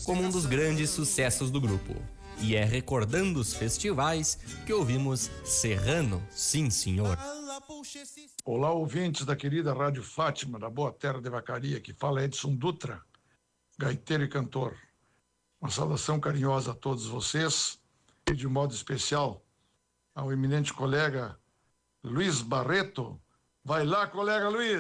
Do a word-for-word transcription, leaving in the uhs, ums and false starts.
como um dos grandes sucessos do grupo. E é recordando os festivais que ouvimos Serrano, sim senhor. Olá, ouvintes da querida Rádio Fátima, da Boa Terra de Vacaria, que fala Edson Dutra, gaiteiro e cantor. Uma saudação carinhosa a todos vocês e de modo especial ao eminente colega Luiz Barreto. Vai lá, colega Luiz!